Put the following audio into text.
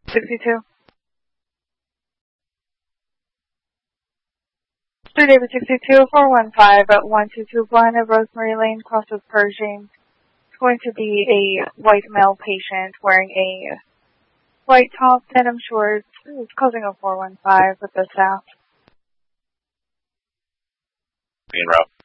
62. Street David 62, 415 at 1221 at Rosemary Lane, cross with Pershing. It's going to be a white male patient wearing a white top, denim shorts. It's causing a 415 with the staff. Being route.